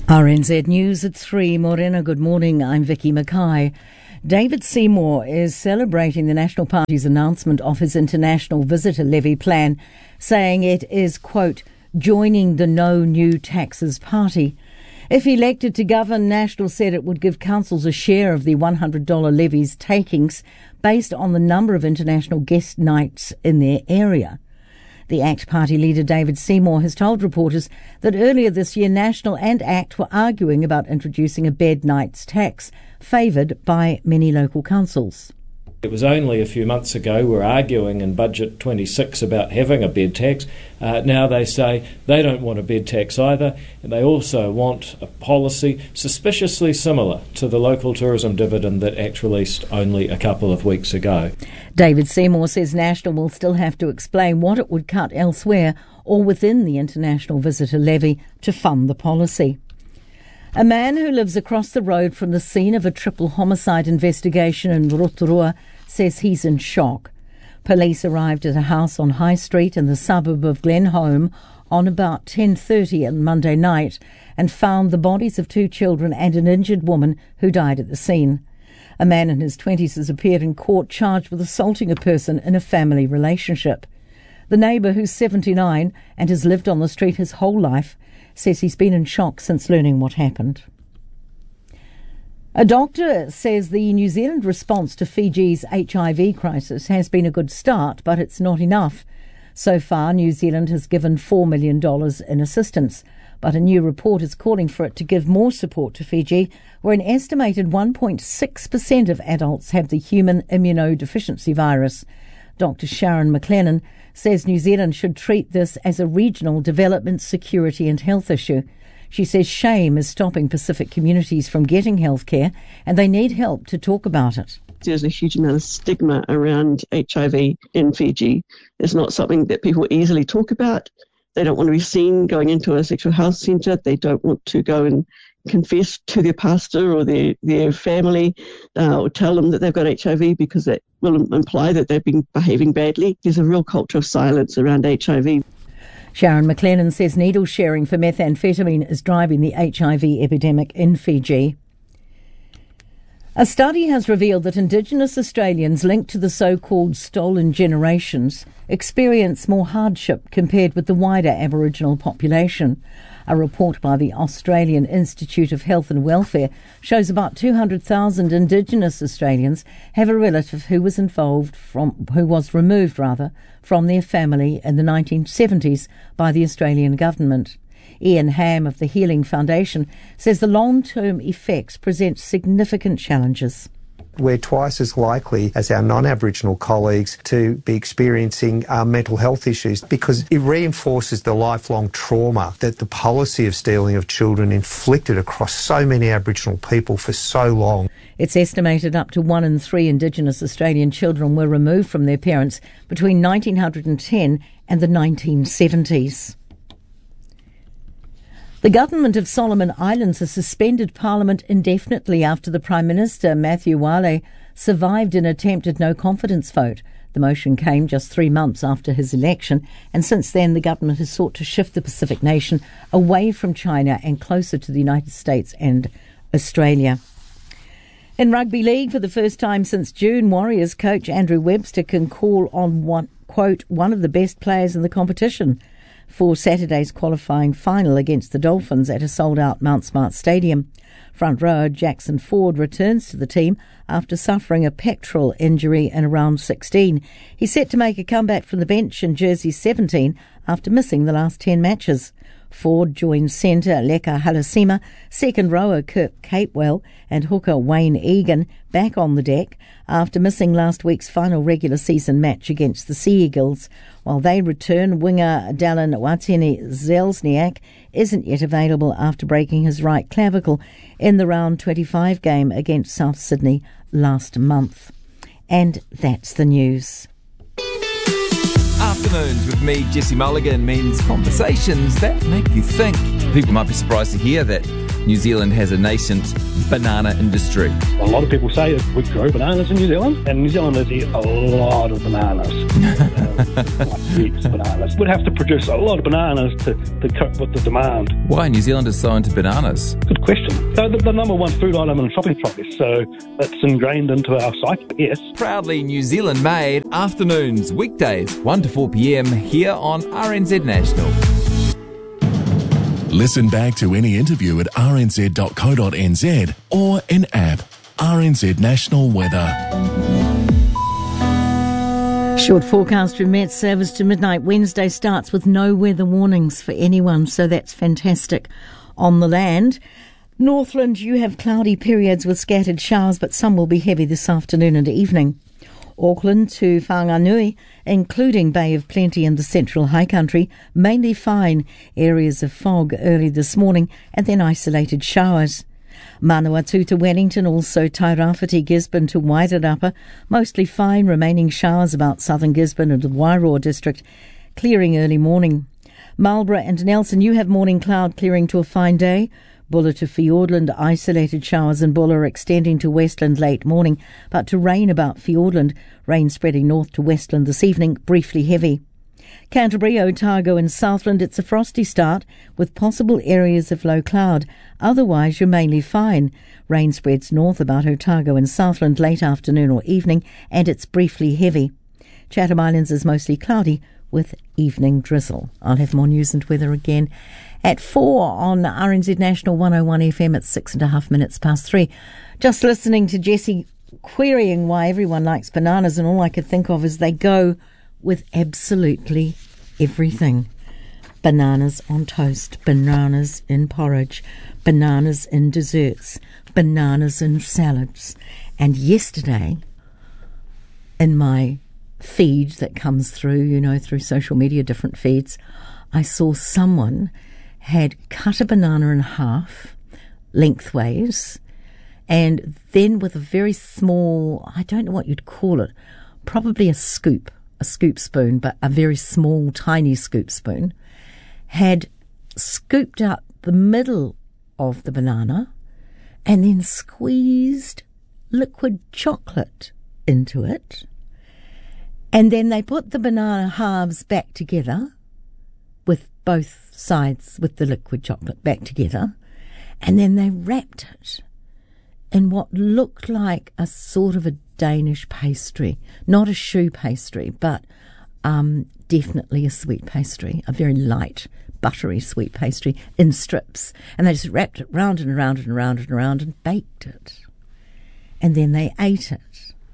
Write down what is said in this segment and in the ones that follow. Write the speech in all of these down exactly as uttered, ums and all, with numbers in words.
R N Z News at three. Morena, good morning. I'm Vicky Mackay. David Seymour is celebrating the National Party's announcement of his international visitor levy plan, saying it is, quote, joining the No New Taxes Party. If elected to govern, National said it would give councils a share of the one hundred dollars levy's takings based on the number of international guest nights in their area. The ACT Party leader David Seymour has told reporters that earlier this year National and ACT were arguing about introducing a bed nights tax, favoured by many local councils. It was only a few months ago we were arguing in Budget twenty-six about having a bed tax. Uh, now they say they don't want a bed tax either, and they also want a policy suspiciously similar to the local tourism dividend that ACT released only a couple of weeks ago. David Seymour says National will still have to explain what it would cut elsewhere or within the international visitor levy to fund the policy. A man who lives across the road from the scene of a triple homicide investigation in Rotorua says he's in shock. Police arrived at a house on High Street in the suburb of Glenholme on about ten thirty on Monday night and found the bodies of two children and an injured woman who died at the scene. A man in his twenties has appeared in court charged with assaulting a person in a family relationship. The neighbour, who's seventy-nine and has lived on the street his whole life, says he's been in shock since learning what happened. A doctor says the New Zealand response to Fiji's H I V crisis has been a good start, but it's not enough. So far, New Zealand has given four million dollars in assistance, but a new report is calling for it to give more support to Fiji, where an estimated one point six percent of adults have the human immunodeficiency virus. Doctor Sharon McLennan says New Zealand should treat this as a regional development, security and health issue. She says shame is stopping Pacific communities from getting health care and they need help to talk about it. There's a huge amount of stigma around H I V in Fiji. It's not something that people easily talk about. They don't want to be seen going into a sexual health centre. They don't want to go and confess to their pastor or their, their family uh, or tell them that they've got H I V because that will imply that they've been behaving badly. There's a real culture of silence around H I V. Sharon McLennan says needle sharing for methamphetamine is driving the H I V epidemic in Fiji. A study has revealed that Indigenous Australians linked to the so-called stolen generations experience more hardship compared with the wider Aboriginal population. A report by the Australian Institute of Health and Welfare shows about two hundred thousand Indigenous Australians have a relative who was involved from, who was removed rather, from their family in the nineteen seventies by the Australian government. Ian Ham of the Healing Foundation says the long-term effects present significant challenges. We're twice as likely as our non-Aboriginal colleagues to be experiencing uh, mental health issues because it reinforces the lifelong trauma that the policy of stealing of children inflicted across so many Aboriginal people for so long. It's estimated up to one in three Indigenous Australian children were removed from their parents between nineteen ten and the nineteen seventies. The government of Solomon Islands has suspended Parliament indefinitely after the Prime Minister, Matthew Wale, survived an attempted no-confidence vote. The motion came just three months after his election, and since then the government has sought to shift the Pacific nation away from China and closer to the United States and Australia. In rugby league, for the first time since June, Warriors coach Andrew Webster can call on, one, quote, one of the best players in the competition for Saturday's qualifying final against the Dolphins at a sold-out Mount Smart Stadium. Front rower Jackson Ford returns to the team after suffering a pectoral injury in round sixteen. He's set to make a comeback from the bench in jersey seventeen after missing the last ten matches. Ford joins centre Leka Halasima, second rower Kirk Capewell and hooker Wayne Egan back on the deck after missing last week's final regular season match against the Sea Eagles. While they return, winger Dallin Watene-Zelzniak isn't yet available after breaking his right clavicle in the round twenty-five game against South Sydney last month. And that's the news. Afternoons with me, Jesse Mulligan, means conversations that make you think. People might be surprised to hear that New Zealand has a nascent banana industry. A lot of people say that we grow bananas in New Zealand, and New Zealanders eat a lot of bananas. uh, like heaps of bananas. We'd have to produce a lot of bananas to, to cope with the demand. Why are New Zealanders so into bananas? Good question. So the, the number one food item in shopping trolleys, so that's ingrained into our psyche, yes. Proudly New Zealand made. Afternoons, weekdays, one to four p.m. here on R N Z National. Listen back to any interview at r n z dot co dot n z or in app. R N Z National Weather. Short forecast from Met Service to midnight. Wednesday starts with no weather warnings for anyone, so that's fantastic. On the land, Northland, you have cloudy periods with scattered showers, but some will be heavy this afternoon and evening. Auckland to Whanganui, including Bay of Plenty and the Central High Country, mainly fine, areas of fog early this morning and then isolated showers. Manawatu to Wellington, also Tairāwhiti, Gisborne to Wairarapa, mostly fine, remaining showers about southern Gisborne and the Wairoa district, clearing early morning. Marlborough and Nelson, you have morning cloud clearing to a fine day. Buller to Fiordland, isolated showers in Buller extending to Westland late morning, but to rain about Fiordland, rain spreading north to Westland this evening, briefly heavy. Canterbury, Otago and Southland, it's a frosty start with possible areas of low cloud. Otherwise, you're mainly fine. Rain spreads north about Otago and Southland late afternoon or evening, and it's briefly heavy. Chatham Islands is mostly cloudy with evening drizzle. I'll have more news and weather again at four on R N Z National one oh one F M at six and a half minutes past three. Just listening to Jessie querying why everyone likes bananas, and all I could think of is they go with absolutely everything. Bananas on toast, bananas in porridge, bananas in desserts, bananas in salads. And yesterday, in my feed that comes through, you know, through social media, different feeds, I saw someone had cut a banana in half, lengthways, and then with a very small, I don't know what you'd call it, probably a scoop, a scoop spoon, but a very small, tiny scoop spoon, had scooped out the middle of the banana and then squeezed liquid chocolate into it. And then they put the banana halves back together with both sides with the liquid chocolate back together, and then they wrapped it in what looked like a sort of a Danish pastry, not a choux pastry, but um, definitely a sweet pastry, a very light, buttery sweet pastry in strips. And they just wrapped it round and around and around and around and baked it. And then they ate it.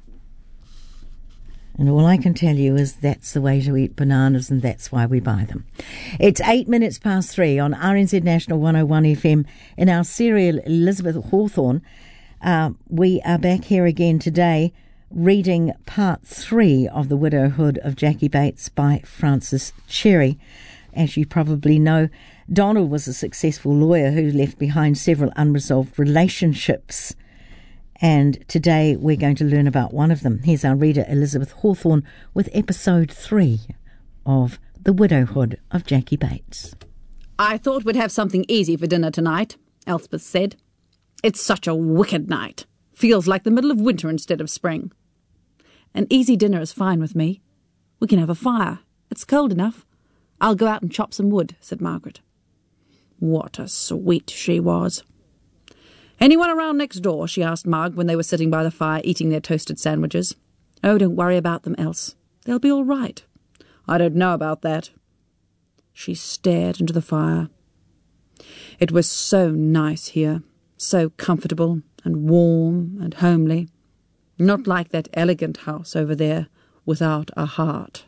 And all I can tell you is that's the way to eat bananas, and that's why we buy them. It's eight minutes past three on R N Z National one oh one F M. In our serial Elizabeth Hawthorne, uh, we are back here again today reading part three of The Widowhood of Jackie Bates by Frances Cherry. As you probably know, Donald was a successful lawyer who left behind several unresolved relationships. And today we're going to learn about one of them. Here's our reader, Elizabeth Hawthorne, with episode three of The Widowhood of Jackie Bates. I thought we'd have something easy for dinner tonight, Elspeth said. It's such a wicked night. Feels like the middle of winter instead of spring. An easy dinner is fine with me. We can have a fire. It's cold enough. I'll go out and chop some wood, said Margaret. What a sweet she was. Anyone around next door? She asked Marg when they were sitting by the fire eating their toasted sandwiches. Oh, don't worry about them, Else. They'll be all right. I don't know about that. She stared into the fire. It was so nice here, so comfortable and warm and homely, not like that elegant house over there without a heart.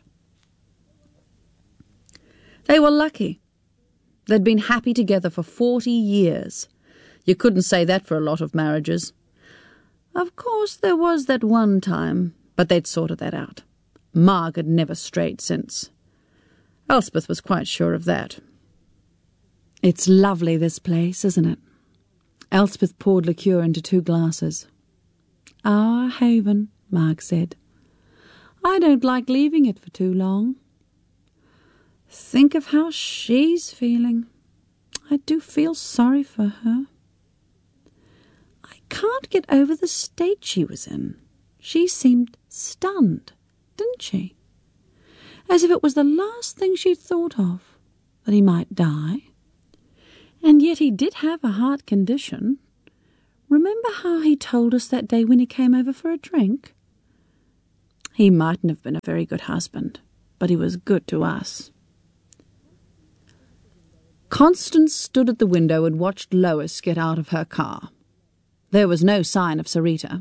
They were lucky. They'd been happy together for forty years. You couldn't say that for a lot of marriages. Of course, there was that one time, but they'd sorted that out. Marg had never strayed since. Elspeth was quite sure of that. It's lovely, this place, isn't it? Elspeth poured liqueur into two glasses. Our haven, Marg said. I don't like leaving it for too long. Think of how she's feeling. I do feel sorry for her. can't get over the state she was in. She seemed stunned, didn't she? As if it was the last thing she'd thought of, that he might die. And yet he did have a heart condition. Remember how he told us that day when he came over for a drink? He mightn't have been a very good husband, but he was good to us. Constance stood at the window and watched Lois get out of her car. There was no sign of Sarita.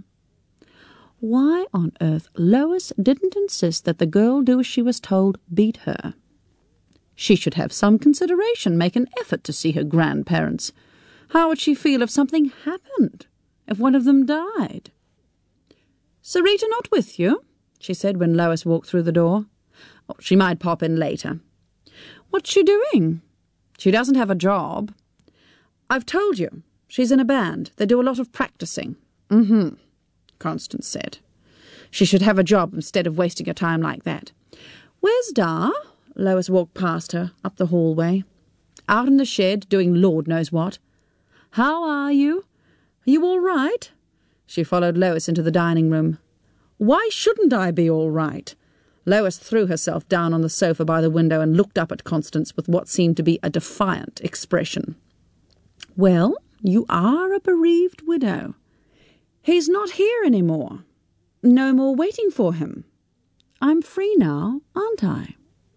Why on earth Lois didn't insist that the girl do as she was told beat her. She should have some consideration, make an effort to see her grandparents. How would she feel if something happened, if one of them died? "Sarita not with you?" she said when Lois walked through the door. Oh, she might pop in later. "What's she doing?" "She doesn't have a job." "I've told you. She's in a band. They do a lot of practicing." "Mm-hmm," Constance said. She should have a job instead of wasting her time like that. "Where's Dar?" Lois walked past her, up the hallway. "Out in the shed, doing Lord knows what." "How are you? Are you all right?" She followed Lois into the dining room. "Why shouldn't I be all right?" Lois threw herself down on the sofa by the window and looked up at Constance with what seemed to be a defiant expression. "Well, you are a bereaved widow. He's not here any more. No more waiting for him. I'm free now, aren't I?"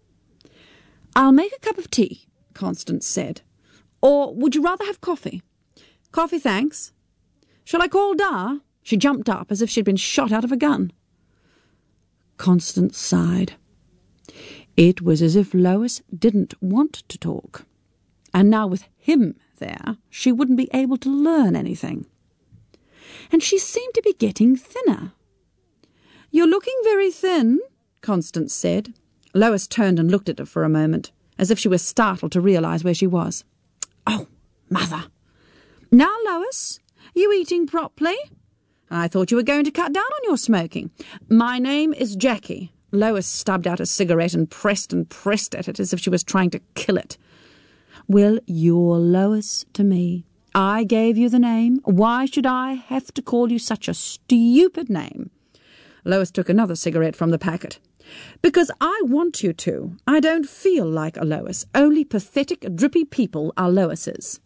"I'll make a cup of tea," Constance said. "Or would you rather have coffee?" "Coffee, thanks." "Shall I call Dar?" She jumped up as if she'd been shot out of a gun. Constance sighed. It was as if Lois didn't want to talk. And now with him there, she wouldn't be able to learn anything. And she seemed to be getting thinner. "You're looking very thin," Constance said. Lois turned and looked at her for a moment, as if she was startled to realise where she was. "Oh, Mother." "Now, Lois, you eating properly? I thought you were going to cut down on your smoking. My name is Jackie." Lois stubbed out a cigarette and pressed and pressed at it as if she was trying to kill it. "Well, you're Lois to me. I gave you the name. Why should I have to call you such a stupid name?" Lois took another cigarette from the packet. "Because I want you to. I don't feel like a Lois. Only pathetic, drippy people are Loises."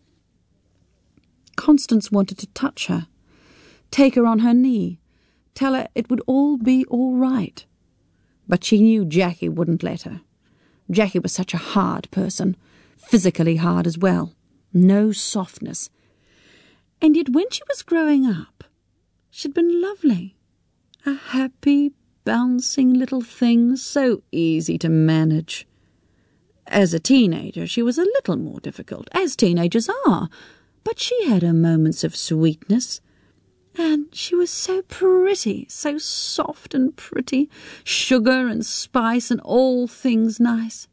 Constance wanted to touch her, take her on her knee, tell her it would all be all right. But she knew Jackie wouldn't let her. Jackie was such a hard person, physically hard as well. No softness. And yet when she was growing up, she'd been lovely. A happy, bouncing little thing, so easy to manage. As a teenager, she was a little more difficult, as teenagers are, but she had her moments of sweetness. And she was so pretty, so soft and pretty, sugar and spice and all things nice.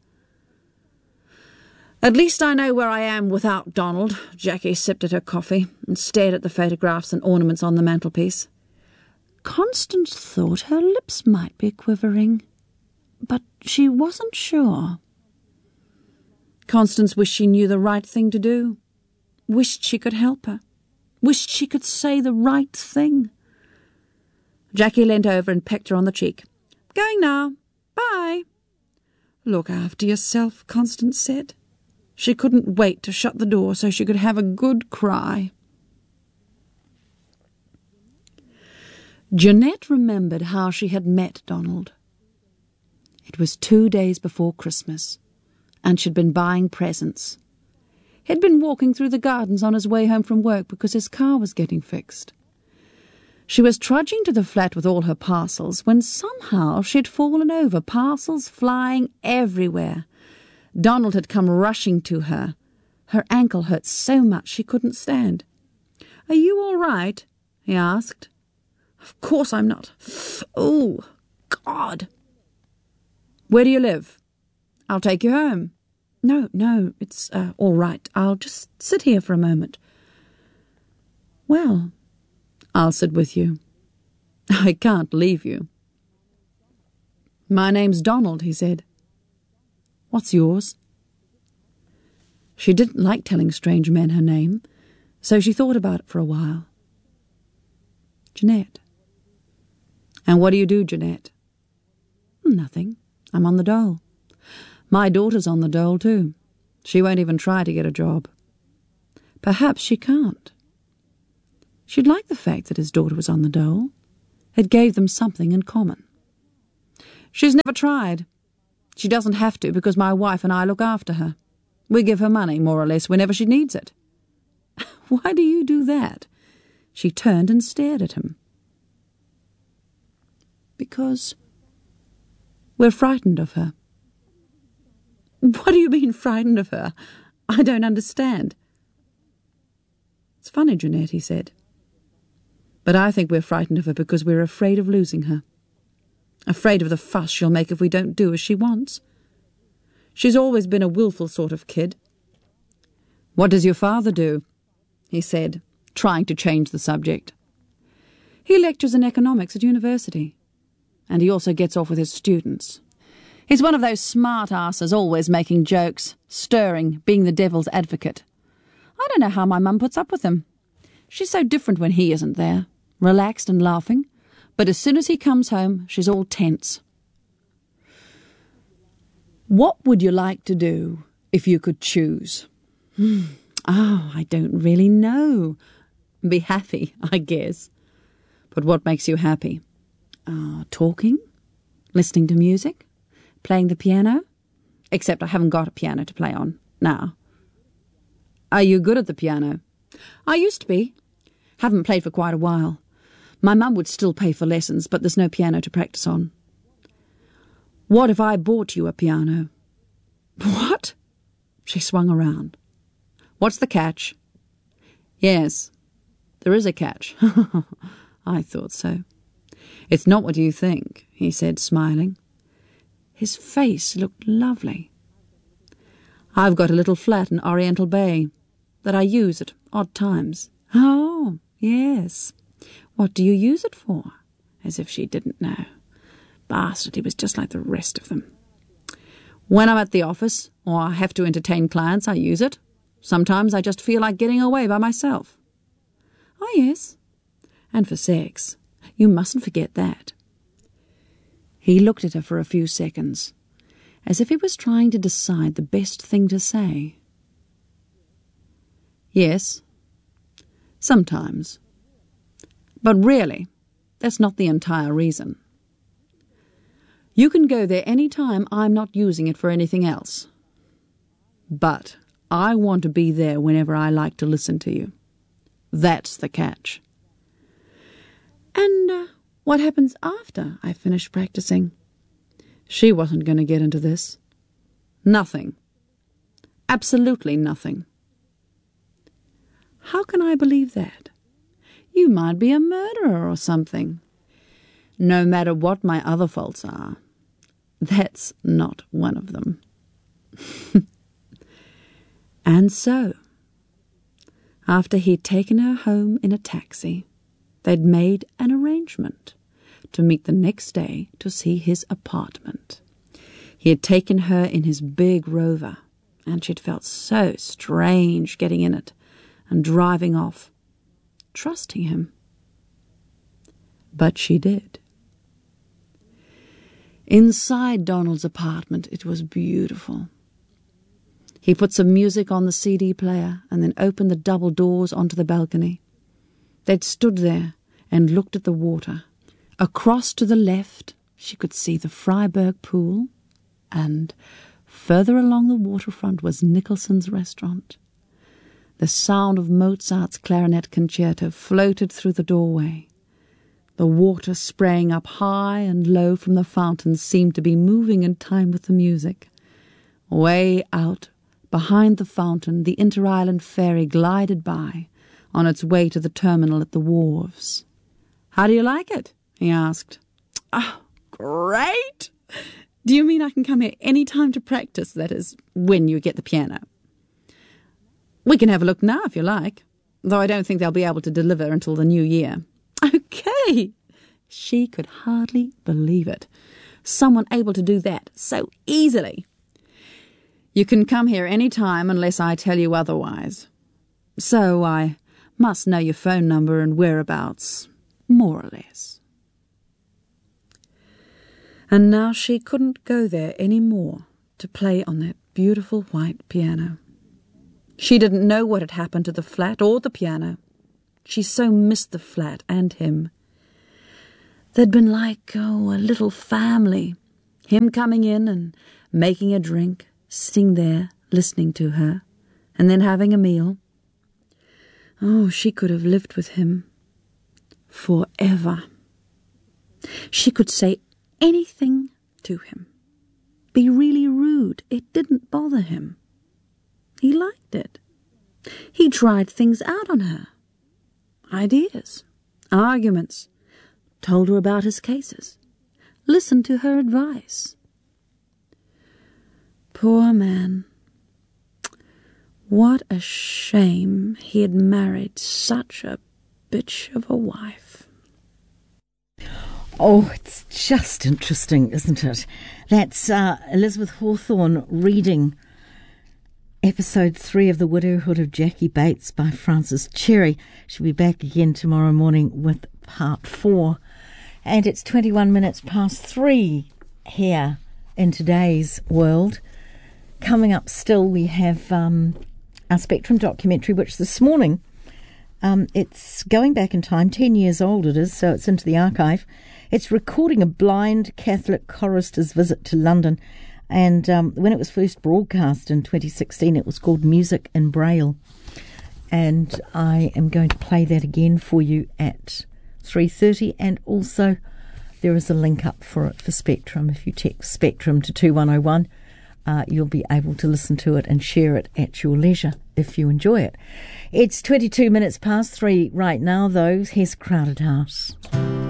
"At least I know where I am without Donald." Jackie sipped at her coffee and stared at the photographs and ornaments on the mantelpiece. Constance thought her lips might be quivering, but she wasn't sure. Constance wished she knew the right thing to do, wished she could help her, wished she could say the right thing. Jackie leant over and pecked her on the cheek. "Going now. Bye." "Look after yourself," Constance said. She couldn't wait to shut the door so she could have a good cry. Jeanette remembered how she had met Donald. It was two days before Christmas, and she'd been buying presents. He'd been walking through the gardens on his way home from work because his car was getting fixed. She was trudging to the flat with all her parcels when somehow she'd fallen over, parcels flying everywhere. Donald had come rushing to her. Her ankle hurt so much she couldn't stand. "Are you all right?" he asked. "Of course I'm not. Oh, God." "Where do you live? I'll take you home." "No, no, it's uh, all right. I'll just sit here for a moment." "Well, I'll sit with you. I can't leave you." "My name's Donald," he said. "What's yours?" She didn't like telling strange men her name, so she thought about it for a while. Jeanette. And what do you do, Jeanette? Nothing. I'm on the dole. My daughter's on the dole too. She won't even try to get a job. Perhaps she can't. She'd like the fact that his daughter was on the dole. It gave them something in common. She's never tried. She doesn't have to because my wife and I look after her. We give her money, more or less, whenever she needs it. Why do you do that? She turned and stared at him. Because we're frightened of her. What do you mean, frightened of her? I don't understand. It's funny, Jeanette, he said. But I think we're frightened of her because we're afraid of losing her. Afraid of the fuss she'll make if we don't do as she wants. She's always been a willful sort of kid. What does your father do? He said, trying to change the subject. He lectures in economics at university. And he also gets off with his students. He's one of those smart asses always making jokes, stirring, being the devil's advocate. I don't know how my mum puts up with him. She's so different when he isn't there, relaxed and laughing. But as soon as he comes home, she's all tense. What would you like to do if you could choose? Hmm. Oh, I don't really know. Be happy, I guess. But what makes you happy? Uh, talking? Listening to music? Playing the piano? Except I haven't got a piano to play on now. Are you good at the piano? I used to be. Haven't played for quite a while. My mum would still pay for lessons, but there's no piano to practice on. What if I bought you a piano? What? She swung around. What's the catch? Yes, there is a catch. I thought so. It's not what you think, he said, smiling. His face looked lovely. I've got a little flat in Oriental Bay that I use at odd times. Oh, yes. What do you use it for? As if she didn't know. Bastard, he was just like the rest of them. When I'm at the office, or I have to entertain clients, I use it. Sometimes I just feel like getting away by myself. Oh, yes. And for sex. You mustn't forget that. He looked at her for a few seconds, as if he was trying to decide the best thing to say. Yes, sometimes. But really, that's not the entire reason. You can go there any time I'm not using it for anything else. But I want to be there whenever I like to listen to you. That's the catch. And uh, what happens after I finish practicing? She wasn't going to get into this. Nothing. Absolutely nothing. How can I believe that? You might be a murderer or something. No matter what my other faults are, that's not one of them. And so, after he'd taken her home in a taxi, they'd made an arrangement to meet the next day to see his apartment. He had taken her in his big Rover, and she'd felt so strange getting in it and driving off, trusting him. But she did. Inside Donald's apartment, it was beautiful. He put some music on the C D player and then opened the double doors onto the balcony. They'd stood there and looked at the water. Across to the left, she could see the Freiburg pool, and further along the waterfront was Nicholson's restaurant. The sound of Mozart's clarinet concerto floated through the doorway. The water spraying up high and low from the fountain seemed to be moving in time with the music. Way out behind the fountain, the inter-island ferry glided by on its way to the terminal at the wharves. "How do you like it?" he asked. "Oh, great! Do you mean I can come here any time to practice, that is, when you get the piano?" "We can have a look now if you like, though I don't think they'll be able to deliver until the new year." "Okay!" She could hardly believe it. Someone able to do that so easily. "You can come here any time unless I tell you otherwise. So I must know your phone number and whereabouts. more or less. And now she couldn't go there any more to play on that beautiful white piano. She didn't know what had happened to the flat or the piano. She so missed the flat and him. They'd been like, oh, a little family. Him coming in and making a drink, sitting there, listening to her, and then having a meal. Oh, she could have lived with him forever. She could say anything to him, be really rude. It didn't bother him. He liked it. He tried things out on her. Ideas, arguments, told her about his cases, listened to her advice. Poor man. What a shame he had married such a bitch of a wife. Oh, it's just interesting, isn't it? That's uh, Elizabeth Hawthorne reading episode three of The Widowhood of Jackie Bates by Frances Cherry. She'll be back again tomorrow morning with part four. And it's twenty-one minutes past three here in today's world. Coming up still, we have um, our Spectrum documentary, which this morning, um, it's going back in time, ten years old it is, so it's into the archive. It's recording a blind Catholic chorister's visit to London. And um, when it was first broadcast in twenty sixteen, it was called Music in Braille. And I am going to play that again for you at three thirty. And also there is a link up for it for Spectrum. If you text Spectrum to two one oh one, uh, you'll be able to listen to it and share it at your leisure if you enjoy it. It's twenty-two minutes past three right now, though. Here's Crowded House.